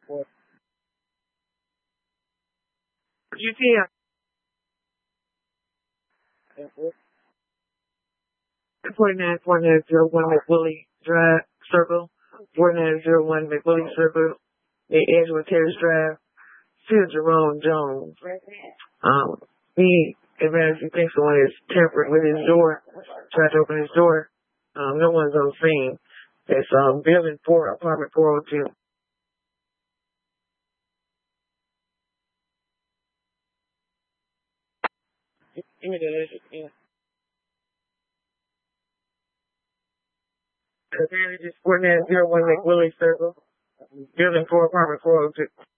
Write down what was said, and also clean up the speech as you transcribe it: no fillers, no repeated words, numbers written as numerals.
You see, 4901 McWillie Drive Circle, 4901 McWillie Circle, the Edgewood Terrace Drive, to Jerome Jones. He advised he thinks someone is tampered with his door, tried to open his door. No one's on scene. It's building 4, apartment 402. Give me the list. Yeah. Advantage is 4901 McWillie Circle, building 4, apartment 402.